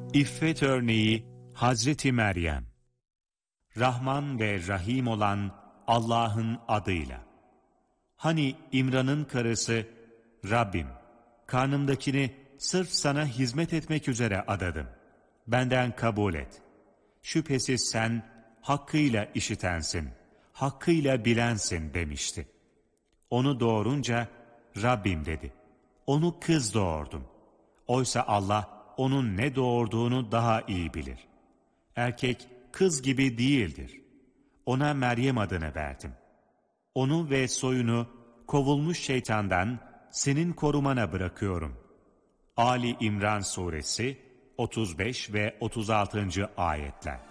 İffet örneği Hazreti Meryem. Rahman ve Rahim olan Allah'ın adıyla. Hani İmran'ın karısı, Rabbim, karnımdakini sırf sana hizmet etmek üzere adadım. Benden kabul et. Şüphesiz sen hakkıyla işitensin, hakkıyla bilensin demişti. Onu doğurunca Rabbim dedi. Onu kız doğurdum. Oysa Allah onun ne doğurduğunu daha iyi bilir. Erkek kız gibi değildir. Ona Meryem adını verdim. Onu ve soyunu kovulmuş şeytandan senin korumana bırakıyorum. Ali İmran Suresi 35 ve 36. ayetler.